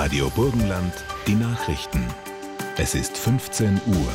Radio Burgenland, die Nachrichten. Es ist 15 Uhr.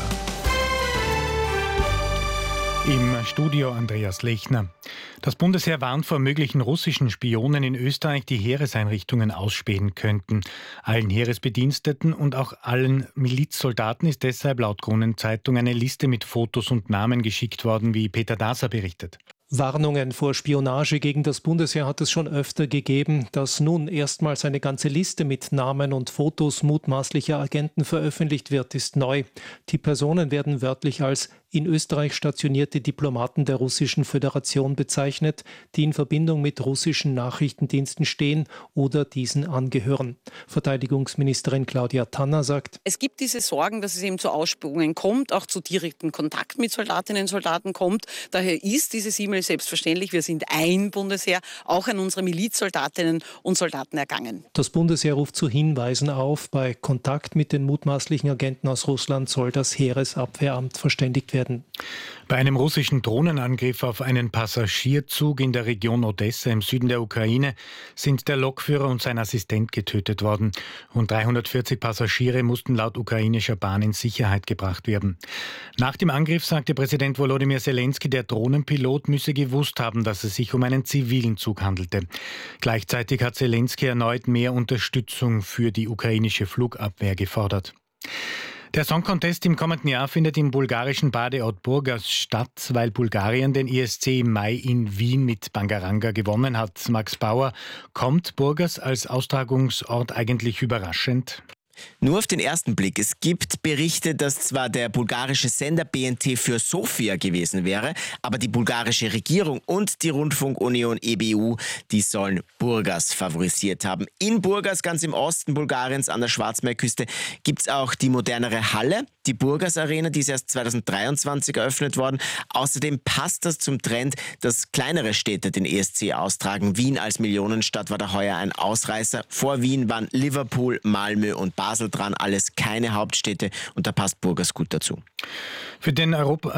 Im Studio Andreas Lechner. Das Bundesheer warnt vor möglichen russischen Spionen in Österreich, die Heereseinrichtungen ausspähen könnten. Allen Heeresbediensteten und auch allen Milizsoldaten ist deshalb laut Kronenzeitung eine Liste mit Fotos und Namen geschickt worden, wie Peter Daser berichtet. Warnungen vor Spionage gegen das Bundesheer hat es schon öfter gegeben. Dass nun erstmals eine ganze Liste mit Namen und Fotos mutmaßlicher Agenten veröffentlicht wird, ist neu. Die Personen werden wörtlich als in Österreich stationierte Diplomaten der Russischen Föderation bezeichnet, die in Verbindung mit russischen Nachrichtendiensten stehen oder diesen angehören. Verteidigungsministerin Claudia Tanner sagt: Es gibt diese Sorgen, dass es eben zu Ausspähungen kommt, auch zu direkten Kontakt mit Soldatinnen und Soldaten kommt. Daher ist dieses E-Mail selbstverständlich, wir sind ein Bundesheer, auch an unsere Milizsoldatinnen und Soldaten ergangen. Das Bundesheer ruft zu Hinweisen auf. Bei Kontakt mit den mutmaßlichen Agenten aus Russland soll das Heeresabwehramt verständigt werden. Bei einem russischen Drohnenangriff auf einen Passagierzug in der Region Odessa im Süden der Ukraine sind der Lokführer und sein Assistent getötet worden. Rund 340 Passagiere mussten laut ukrainischer Bahn in Sicherheit gebracht werden. Nach dem Angriff sagte Präsident Volodymyr Zelensky, der Drohnenpilot müsse gewusst haben, dass es sich um einen zivilen Zug handelte. Gleichzeitig hat Zelensky erneut mehr Unterstützung für die ukrainische Flugabwehr gefordert. Der Song Contest im kommenden Jahr findet im bulgarischen Badeort Burgas statt, weil Bulgarien den ESC im Mai in Wien mit Bangaranga gewonnen hat. Max Bauer, kommt Burgas als Austragungsort eigentlich überraschend? Nur auf den ersten Blick. Es gibt Berichte, dass zwar der bulgarische Sender BNT für Sofia gewesen wäre, aber die bulgarische Regierung und die Rundfunkunion EBU, die sollen Burgas favorisiert haben. In Burgas, ganz im Osten Bulgariens an der Schwarzmeerküste, gibt es auch die modernere Halle, die Burgas Arena, die ist erst 2023 eröffnet worden. Außerdem passt das zum Trend, dass kleinere Städte den ESC austragen. Wien als Millionenstadt war da heuer ein Ausreißer. Vor Wien waren Liverpool, Malmö und Basel dran, alles keine Hauptstädte, und da passt Burgas gut dazu. Für den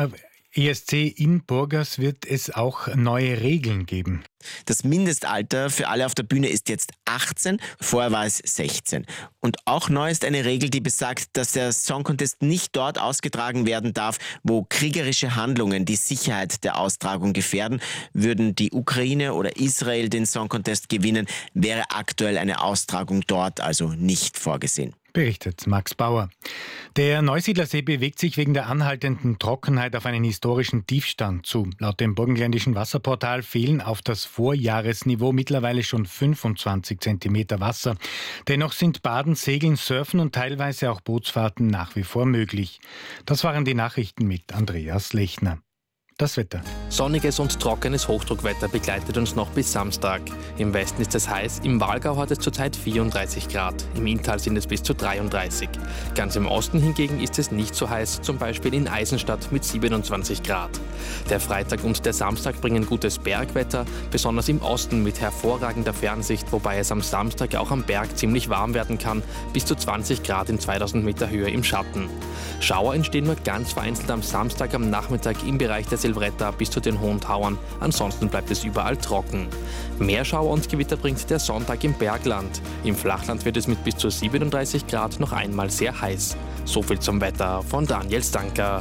ESC in Burgas wird es auch neue Regeln geben. Das Mindestalter für alle auf der Bühne ist jetzt 18, vorher war es 16. Und auch neu ist eine Regel, die besagt, dass der Song Contest nicht dort ausgetragen werden darf, wo kriegerische Handlungen die Sicherheit der Austragung gefährden. Würden die Ukraine oder Israel den Song Contest gewinnen, wäre aktuell eine Austragung dort also nicht vorgesehen. Berichtet Max Bauer. Der Neusiedlersee bewegt sich wegen der anhaltenden Trockenheit auf einen historischen Tiefstand zu. Laut dem burgenländischen Wasserportal fehlen auf das Vorjahresniveau mittlerweile schon 25 Zentimeter Wasser. Dennoch sind Baden, Segeln, Surfen und teilweise auch Bootsfahrten nach wie vor möglich. Das waren die Nachrichten mit Andreas Lechner. Das Wetter. Sonniges und trockenes Hochdruckwetter begleitet uns noch bis Samstag. Im Westen ist es heiß, im Walgau hat es zurzeit 34 Grad, im Inntal sind es bis zu 33. Ganz im Osten hingegen ist es nicht so heiß, zum Beispiel in Eisenstadt mit 27 Grad. Der Freitag und der Samstag bringen gutes Bergwetter, besonders im Osten mit hervorragender Fernsicht, wobei es am Samstag auch am Berg ziemlich warm werden kann, bis zu 20 Grad in 2000 Meter Höhe im Schatten. Schauer entstehen nur ganz vereinzelt am Samstag am Nachmittag im Bereich der Silvretta bis zu den Hohen Tauern. Ansonsten bleibt es überall trocken. Mehr Schauer und Gewitter bringt der Sonntag im Bergland. Im Flachland wird es mit bis zu 37 Grad noch einmal sehr heiß. So viel zum Wetter von Daniel Stanker.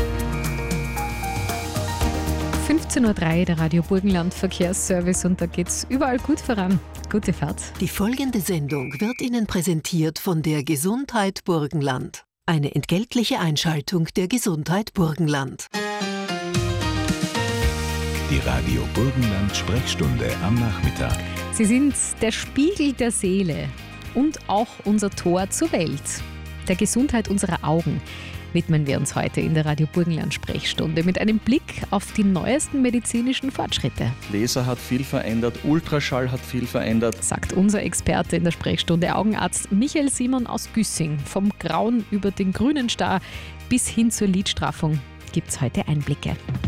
15.03 Uhr, der Radio Burgenland Verkehrsservice, und da geht's überall gut voran. Gute Fahrt. Die folgende Sendung wird Ihnen präsentiert von der Gesundheit Burgenland. Eine entgeltliche Einschaltung der Gesundheit Burgenland. Die Radio Burgenland Sprechstunde am Nachmittag. Sie sind der Spiegel der Seele und auch unser Tor zur Welt. Der Gesundheit unserer Augen widmen wir uns heute in der Radio Burgenland Sprechstunde mit einem Blick auf die neuesten medizinischen Fortschritte. Laser hat viel verändert, Ultraschall hat viel verändert, sagt unser Experte in der Sprechstunde, Augenarzt Michael Simon aus Güssing. Vom Grauen über den grünen Star bis hin zur Lidstraffung gibt's heute Einblicke.